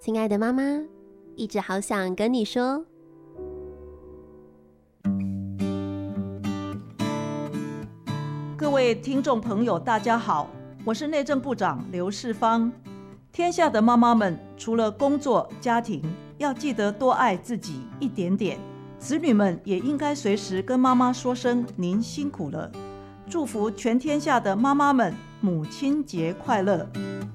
亲爱的妈妈，一直好想跟你说。 各位听众朋友，大家好，我是内政部长刘世芳。天下的妈妈们，除了工作、家庭，要记得多爱自己一点点。子女们也应该随时跟妈妈说声“您辛苦了”。祝福全天下的妈妈们母亲节快乐！